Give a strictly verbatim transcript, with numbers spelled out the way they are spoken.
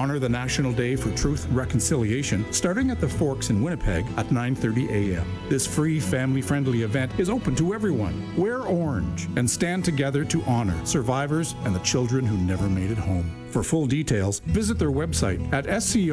honor the National Day for Truth and Reconciliation starting at the Forks in Winnipeg at nine thirty a.m. This free, family-friendly event is open to everyone. Wear orange and stand together to honor survivors and the children who never made it home. For full details, visit their website at S C